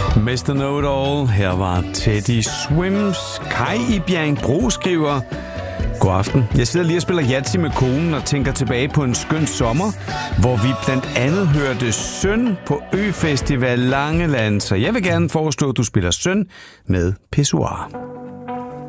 Mr. Know-it-all, her var Teddy Swims. Kai i Bjerringbro skriver: God aften. Jeg sidder lige og spiller Yatzy med konen og tænker tilbage på en skøn sommer, hvor vi blandt andet hørte Søn på Øfestival Langeland. Så jeg vil gerne foreslå, at du spiller Søn med Pissoir.